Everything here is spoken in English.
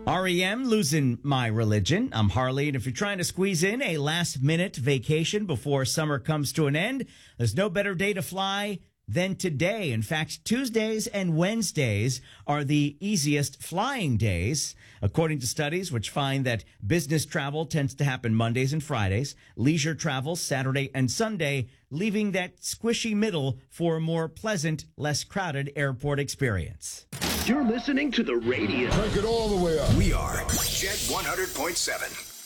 REM, Losing My Religion. I'm Harley, and if you're trying to squeeze in a last-minute vacation before summer comes to an end, there's no better day to fly than today. In fact, Tuesdays and Wednesdays are the easiest flying days, according to studies which find that business travel tends to happen Mondays and Fridays, leisure travel Saturday and Sunday, leaving that squishy middle for a more pleasant, less crowded airport experience. You're listening to the radio. Crank it all the way up. We are Jet 100.7.